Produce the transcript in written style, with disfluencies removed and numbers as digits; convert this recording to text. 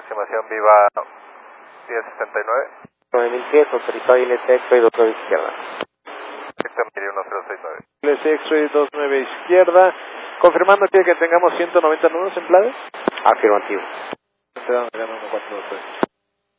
aproximación Viva 1079. 9000 pies, autorizado ILS X-Ray 29 izquierda. Exactamente, 1069. ILS X-Ray 29 izquierda. Confirmando que tengamos 190 nudos en Playa. Afirmativo. Se dan 142.